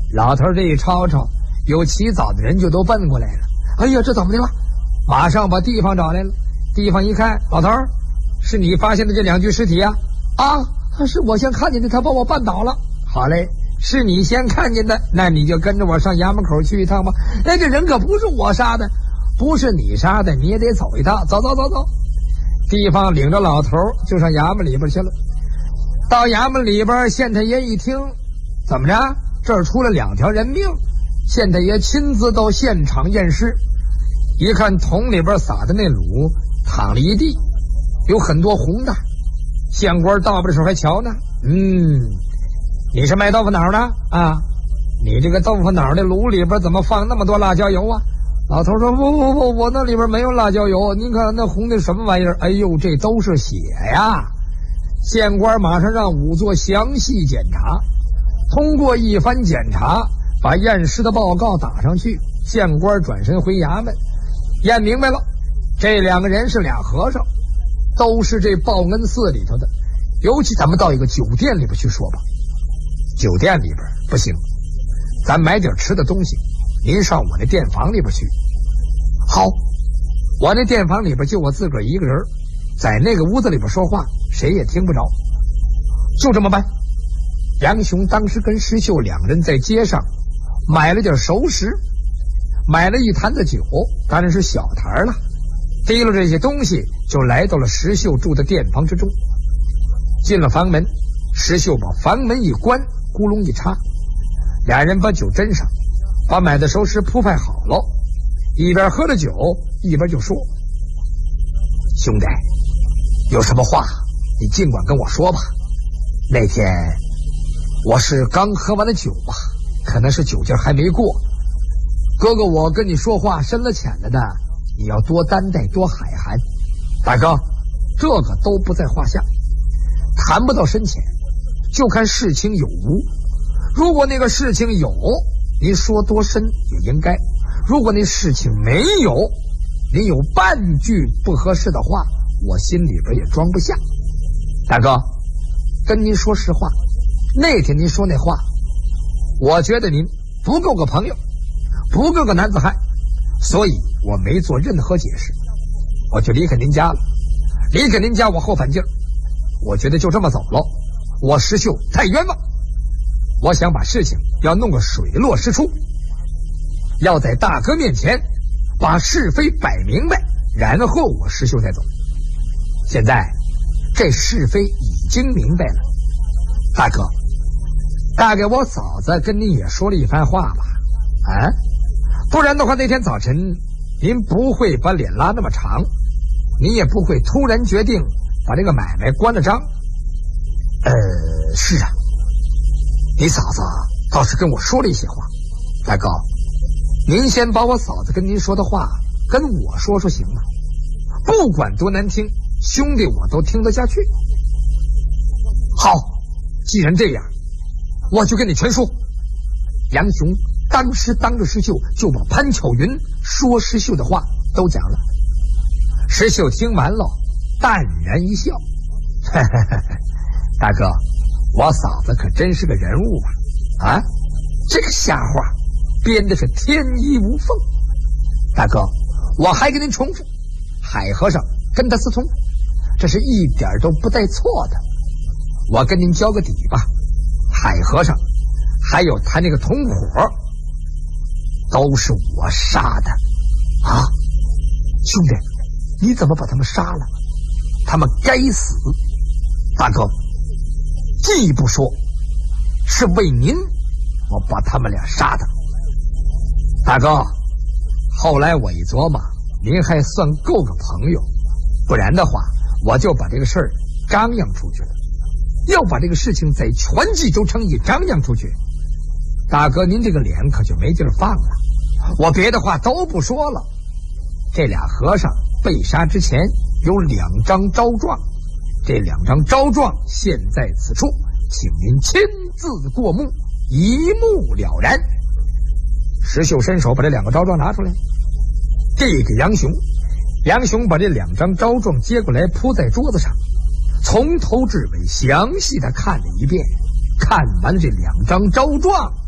老头这一吵吵，有起早的人就都奔过来了。哎呀，这怎么的了？马上把地方找来了。地方一看，老头，是你发现的这2具尸体啊？啊，是我先看见的，他把我绊倒了。好嘞，是你先看见的，那你就跟着我上衙门口去一趟吧。哎，这人可不是我杀的，不是你杀的，你也得走一趟。走。地方领着老头就上衙门里边去了。到衙门里边，县太爷一听，怎么着？这儿出了2条人命。县太爷亲自到现场验尸，一看桶里边撒的那卤淌了一地，有很多红的。县官到的时候还瞧呢，你是卖豆腐脑的啊？你这个豆腐脑的卤里边怎么放那么多辣椒油啊？老头说不，我那里边没有辣椒油，您看那红的什么玩意儿？哎呦，这都是血呀！县官马上让仵作详细检查，通过一番检查，把验尸的报告打上去。县官转身回衙门，验明白了，这2个人是俩和尚，都是这报恩寺里头的。尤其咱们到一个酒店里边去说吧，酒店里边不行，咱买点吃的东西，您上我那店房里边去。好，我那店房里边就我自个儿一个人，在那个屋子里边说话，谁也听不着，就这么办。杨雄当时跟石秀2个人在街上买了点熟食，买了一坛子酒，当然是小坛了，提了这些东西就来到了石秀住的店房之中。进了房门，石秀把房门一关，咕隆一插，2人把酒斟上，把买的熟食铺排好了，一边喝着酒一边就说：兄弟，有什么话你尽管跟我说吧。那天我是刚喝完了酒吧，可能是酒劲还没过，哥哥我跟你说话深了浅了的，你要多担待多海涵。大哥，这个都不在话下，谈不到深浅，就看事情有无。如果那个事情有，您说多深也应该；如果那事情没有，您有半句不合适的话，我心里边也装不下。大哥，跟您说实话，那天您说那话，我觉得您不够个朋友，不够个男子汉，所以我没做任何解释，我就离开您家了。离开您家我后反劲儿，我觉得就这么走了，我石秀太冤枉。我想把事情要弄个水落石出，要在大哥面前把是非摆明白，然后我石秀再走。现在这是非已经明白了，大哥，大概我嫂子跟您也说了一番话吧？啊，不然的话那天早晨您不会把脸拉那么长，您也不会突然决定把这个买卖关了张。是啊，你嫂子倒是跟我说了一些话。大哥，您先把我嫂子跟您说的话跟我说说行吗？不管多难听，兄弟我都听得下去。好，既然这样，我就跟你全说。杨雄当时当着石秀就把潘巧云说石秀的话都讲了。石秀听完了淡然一笑，大哥，我嫂子可真是个人物啊！这个瞎话编的是天衣无缝。大哥，我还跟您重复，海和尚跟他私通，这是一点都不带错的。我跟您交个底吧，海和尚还有他那个同伙都是我杀的啊！兄弟，你怎么把他们杀了？他们该死！大哥，进一步说，是为您我把他们俩杀的。大哥，后来我一琢磨，您还算够个朋友，不然的话我就把这个事儿张扬出去了。要把这个事情在全冀州城一张扬出去，大哥您这个脸可就没地儿放了。我别的话都不说了，这俩和尚被杀之前有2张招状，这2张招状现在此处，请您亲自过目，一目了然。石秀伸手把这2个招状拿出来，递给杨雄。杨雄把这2张招状接过来，铺在桌子上，从头至尾详细的看了一遍。看完这2张招状，